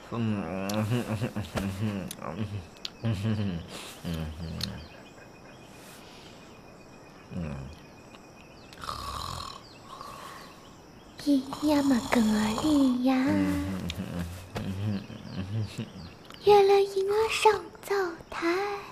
咿呀嘛咯哩呀，月了婴儿上灶台。